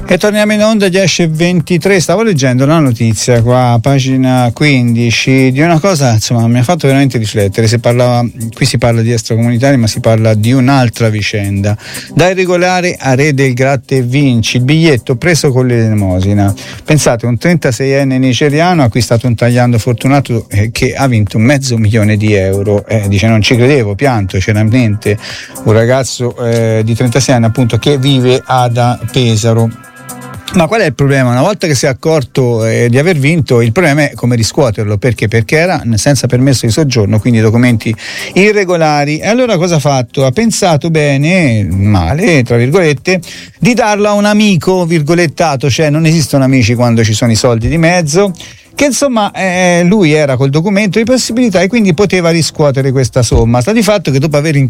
E torniamo in onda 10:23. Stavo leggendo la notizia qua, pagina 15, di una cosa, insomma, mi ha fatto veramente riflettere. Qui si parla di extracomunitari, ma si parla di un'altra vicenda. Da irregolare a re del gratta e vinci, il biglietto preso con l'elemosina. Pensate, un 36enne nigeriano ha acquistato un tagliando fortunato che ha vinto €500.000. Dice: non ci credevo, pianto. C'era in mente un ragazzo di 36 anni, appunto, che vive ad Pesaro. Ma qual è il problema? Una volta che si è accorto di aver vinto, il problema è come riscuoterlo. Perché? Perché era senza permesso di soggiorno, quindi documenti irregolari. E allora cosa ha fatto? Ha pensato bene, male, tra virgolette, di darlo a un amico, virgolettato, cioè non esistono amici quando ci sono i soldi di mezzo, che insomma lui era col documento di possibilità e quindi poteva riscuotere questa somma. Sta di fatto che dopo aver